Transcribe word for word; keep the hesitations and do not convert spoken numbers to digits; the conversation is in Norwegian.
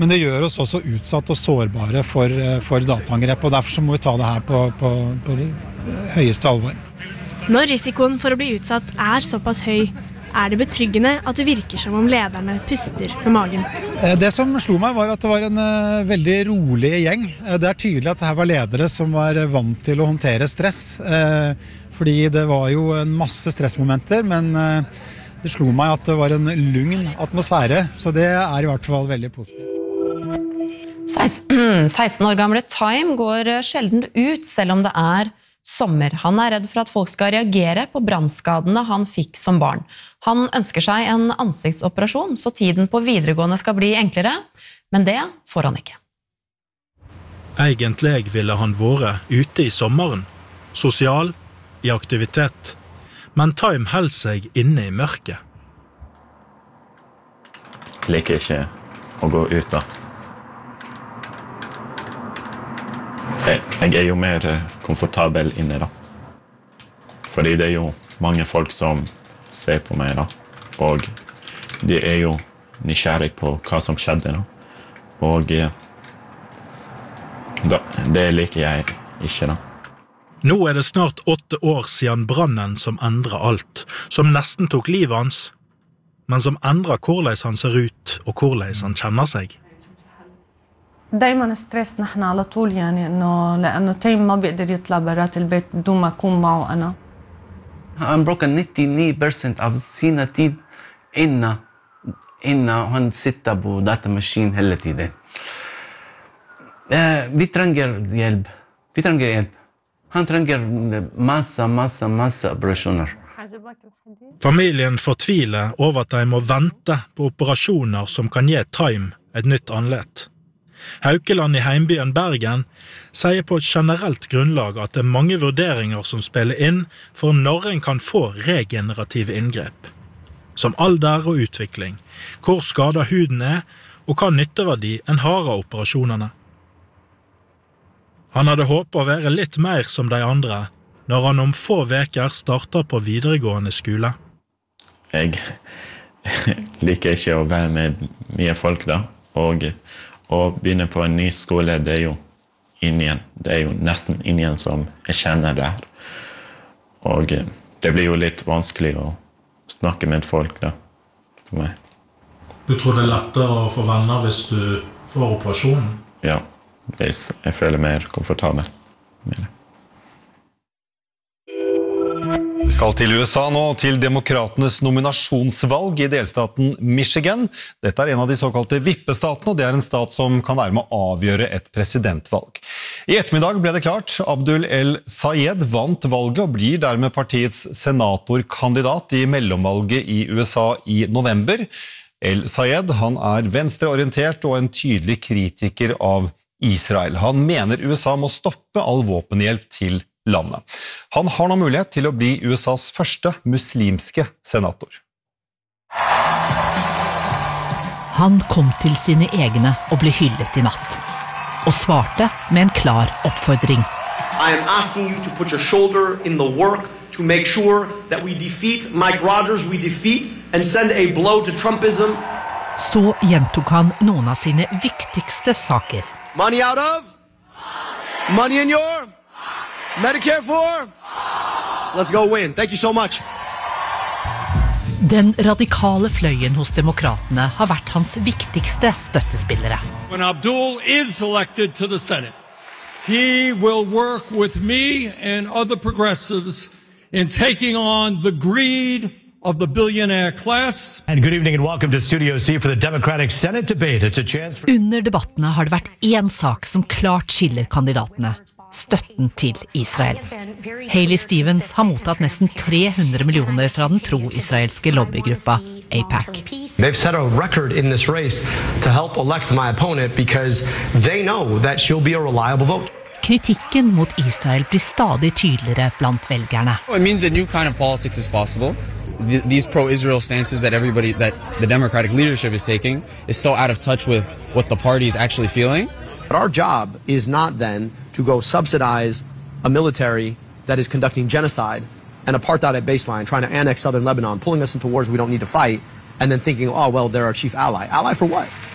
men det gjør oss også utsatt og sårbare for, for dataangrep, og derfor så må vi ta det her på, på, på det høyeste alvor. Når risikoen for å bli utsatt er såpass høy, er det betryggende at det virker som om lederne puster med magen. Det som slo meg var at det var en uh, veldig rolig gjeng. Det er tydelig at det her var ledere som var vant til å håndtere stress, uh, fordi det var jo en masse stressmomenter, men uh, det slo meg at det var en lugn atmosfære, så det er i hvert fall veldig positivt. seksten år gamle Time går sjelden ut selv om det er sommer. Han er redd for at folk skal reagere på brannskadene han fikk som barn. Han ønsker seg en ansiktsoperasjon, så tiden på videregående skal bli enklere, men det får han ikke. Egentlig ville han vært ute i sommeren, sosial, i aktivitet, men Time held seg inne i mørket. Jeg liker ikke å gå ut da. Jeg, jeg er jo mer komfortabel inne da. Fordi det er jo mange folk som ser på meg da. Og de er jo nysgjerrig på hva som skjedde da. Og da, det liker jeg ikke da. Nå er det snart åtte år siden brannen som endret alt, som nesten tok livet hans, men som endret hvordan han ser ut og hvordan han kjenner seg. دايما ستريس نحن على طول يعني انه لانه تيم ما بيقدر يطلع برات البيت بدون ما اكون معه انا. I'm broken ninety-nine percent av sina tid inna inna han sitter på datamaskinen hele tiden. Eh, vi trenger hjelp. Vi trenger hjelp. Han trenger masse, masse, masse operasjoner. Familien fortviler over at de må vente på operasjoner som kan gi Time et nytt anlett. Haukeland i heimbyen Bergen sier på et generelt grunnlag at det er mange vurderinger som spiller inn for når en kan få regenerative inngrep. Som alder og utvikling, hvor skadet huden er, og hva nytteverdi en har av operasjonene. Han hadde håpet å være litt mer som de andre, når han om få veker starter på videregående skole. Jeg liker ikke å være med mye folk da, og å begynne på en ny skole, det er jo ingen, det er jo nesten ingen som jeg kjenner der. Og det blir jo litt vanskelig å snakke med folk da, for meg. Du tror det er lettere å få venner hvis du får operasjonen? Ja, jeg føler mer komfortabel med det. Vi skal til U S A nå, til demokratenes nominasjonsvalg i delstaten Michigan. Dette er en av de såkalte vippestatene, og det er en stat som kan være med å avgjøre et presidentvalg. I ettermiddag ble det klart, Abdul El-Sayed vant valget og blir dermed partiets senatorkandidat i mellomvalget i U S A i november. El-Sayed, han er venstreorientert og en tydelig kritiker av Israel. Han mener U S A må stoppe all våpenhjelp til landet. Han har nå mulighet til å bli U S A's første muslimske senator. Han kom til sine egne og ble hyllet i natt, og svarte med en klar oppfordring. I am asking you to put your shoulder in the work to make sure that we defeat Mike Rogers, we defeat and send a blow to Trumpism. Så gjentok han noen av sine viktigste saker. Money out of? Money in your? Medicare for? Let's go win. Thank you so much. Den radikale fløyen hos demokratene har vært hans viktigste støttespillere. When Abdul is elected to the Senate, he will work with me and other progressives in taking on the greed of the billionaire class. And good evening and welcome to Studio C for the Democratic Senate debate. It's a chance for... Under debattene har det vært en sak som klart skiller kandidatene. Støtten til Israel. Hailey Stevens har mottatt nesten tre hundre millioner fra den pro-israelske lobbygruppa A PAC. They've set a record in this race to help elect my opponent because they know that she'll be a reliable vote. Kritikken mot Israel blir stadig tydeligere blant velgerne. It means a new kind of politics is possible. These pro-Israel stances that everybody, that the Democratic leadership is taking is so out of touch with what the party is actually feeling. But our job is not then to go subsidize a military that is conducting genocide and apartheid at baseline, trying to annex southern Lebanon, pulling us into wars we don't need to fight, and then thinking, oh, well, they're our chief ally. Ally for what?